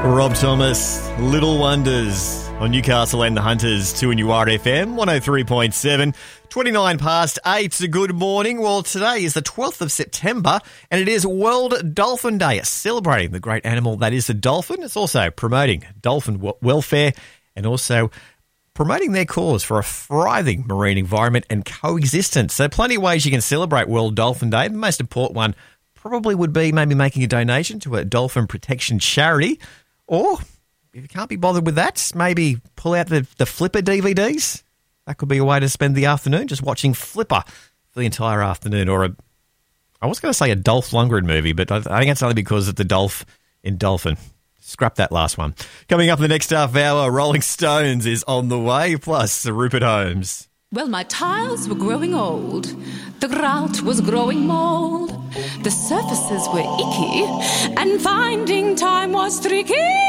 Rob Thomas, Little Wonders on Newcastle and the Hunters, 2 and URFM, 103.7, 29 past 8. Good morning. Well, today is the 12th of September and it is World Dolphin Day, celebrating the great animal that is the dolphin. It's also promoting dolphin welfare and also promoting their cause for a thriving marine environment and coexistence. So plenty of ways you can celebrate World Dolphin Day. The most important one probably would be maybe making a donation to a dolphin protection charity. Or, if you can't be bothered with that, maybe pull out the Flipper DVDs. That could be a way to spend the afternoon, just watching Flipper for the entire afternoon. Or I was going to say a Dolph Lundgren movie, but I think it's only because of the Dolph in Dolphin. Scrap that last one. Coming up in the next half hour, Rolling Stones is on the way, plus Rupert Holmes. Well, my tiles were growing old. The grout was growing mould. The surfaces were icky, and finding time was tricky.